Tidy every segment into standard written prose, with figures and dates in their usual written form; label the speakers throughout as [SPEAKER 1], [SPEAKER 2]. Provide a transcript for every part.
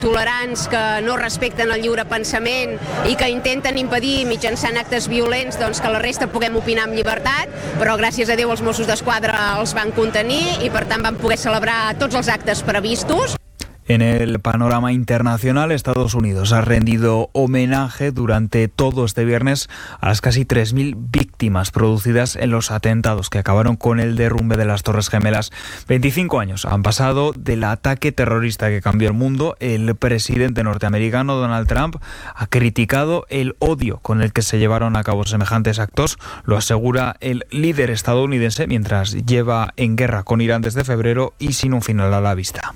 [SPEAKER 1] tolerants que no respecten el lliure pensament i que intenten impedir mitjançant actes violents doncs, que la resta puguem opinar amb llibertat, però gràcies a Déu els Mossos d'Esquadra els van contenir i per tant van poder celebrar tots els actes previstos.
[SPEAKER 2] En el panorama internacional, Estados Unidos ha rendido homenaje durante todo este viernes a las casi 3.000 víctimas producidas en los atentados que acabaron con el derrumbe de las Torres Gemelas. 25 años han pasado del ataque terrorista que cambió el mundo. El presidente norteamericano Donald Trump ha criticado el odio con el que se llevaron a cabo semejantes actos. Lo asegura el líder estadounidense mientras lleva en guerra con Irán desde febrero y sin un final a la vista.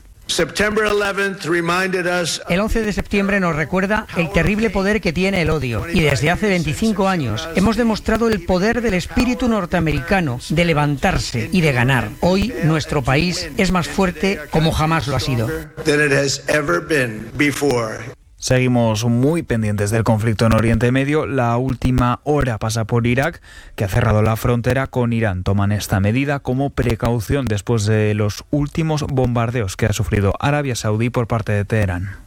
[SPEAKER 3] El 11 de septiembre nos recuerda el terrible poder que tiene el odio y desde hace 25 años hemos demostrado el poder del espíritu norteamericano de levantarse y de ganar. Hoy nuestro país es más fuerte como jamás lo ha sido.
[SPEAKER 2] Seguimos muy pendientes del conflicto en Oriente Medio. La última hora pasa por Irak, que ha cerrado la frontera con Irán. Toman esta medida como precaución después de los últimos bombardeos que ha sufrido Arabia Saudí por parte de Teherán.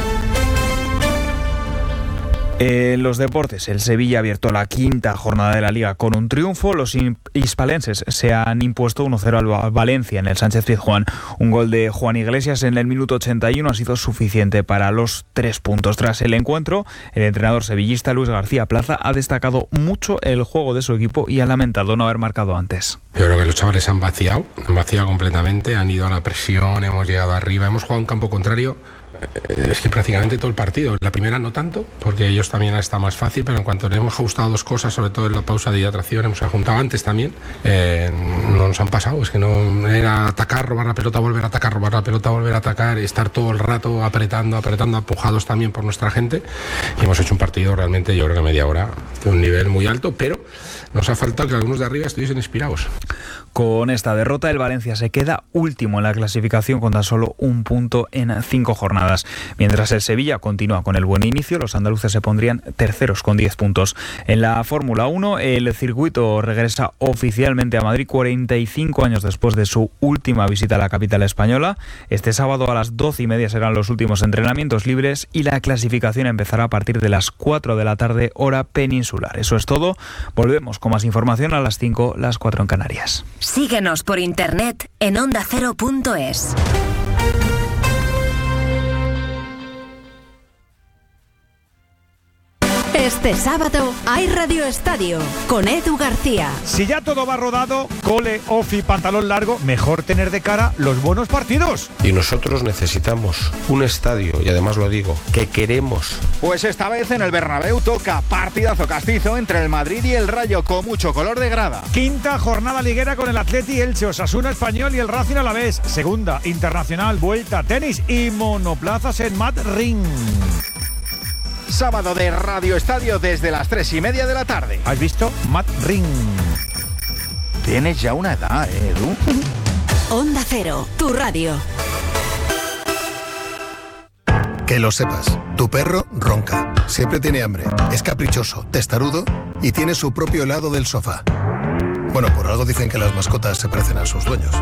[SPEAKER 2] En los deportes, el Sevilla ha abierto la quinta jornada de la Liga con un triunfo. Los hispalenses se han impuesto 1-0 al Valencia en el Sánchez-Pizjuán. Un gol de Juan Iglesias en el minuto 81 ha sido suficiente para los 3 puntos. Tras el encuentro, el entrenador sevillista Luis García Plaza ha destacado mucho el juego de su equipo y ha lamentado no haber marcado antes.
[SPEAKER 4] Yo creo que los chavales han vaciado completamente, han ido a la presión, hemos llegado arriba, hemos jugado en campo contrario. Es que prácticamente todo el partido. La primera no tanto, porque ellos también está más fácil, pero en cuanto le hemos ajustado dos cosas, sobre todo en la pausa de hidratación, hemos juntado antes también, no nos han pasado. Es que no era atacar, robar la pelota, volver a atacar, robar la pelota, volver a atacar, estar todo el rato apretando, apujados también por nuestra gente. Y hemos hecho un partido realmente, yo creo que media hora, de un nivel muy alto, pero nos ha faltado que algunos de arriba estuviesen inspirados.
[SPEAKER 2] Con esta derrota, el Valencia se queda último en la clasificación con tan solo un punto en 5 jornadas. Mientras el Sevilla continúa con el buen inicio, los andaluces se pondrían terceros con 10 puntos. En la Fórmula 1, el circuito regresa oficialmente a Madrid 45 años después de su última visita a la capital española. Este sábado a las 12:30 serán los últimos entrenamientos libres y la clasificación empezará a partir de las 4 de la tarde, hora peninsular. Eso es todo. Volvemos con más información a las 5, las 4 en Canarias.
[SPEAKER 5] Síguenos por internet en ondacero.es. Este sábado hay Radio Estadio con Edu García.
[SPEAKER 6] Si ya todo va rodado, cole, ofi, pantalón largo, mejor tener de cara los buenos partidos.
[SPEAKER 4] Y nosotros necesitamos un estadio, y además lo digo, que queremos.
[SPEAKER 7] Pues esta vez en el Bernabéu toca partidazo castizo entre el Madrid y el Rayo, con mucho color de grada.
[SPEAKER 6] Quinta jornada liguera con el Atleti, Elche, Osasuna, Español y el Racing Alavés. Segunda, internacional, vuelta, tenis y monoplazas en Madrid.
[SPEAKER 7] Sábado de Radio Estadio desde las 3:30 de la tarde.
[SPEAKER 6] ¿Has visto? Madrid.
[SPEAKER 7] Tienes ya una edad, Edu.
[SPEAKER 5] Onda Cero, tu radio.
[SPEAKER 8] Que lo sepas, tu perro ronca, siempre tiene hambre, es caprichoso, testarudo y tiene su propio helado del sofá. Bueno, por algo dicen que las mascotas se parecen a sus dueños.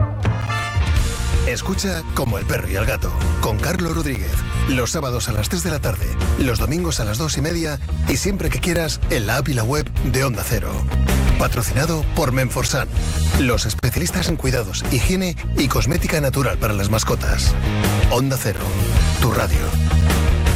[SPEAKER 8] Escucha Como el perro y el gato, con Carlos Rodríguez. Los sábados a las 3 de la tarde, los domingos a las 2:30 y siempre que quieras en la app y la web de Onda Cero. Patrocinado por Menforsan, los especialistas en cuidados, higiene y cosmética natural para las mascotas. Onda Cero, tu radio.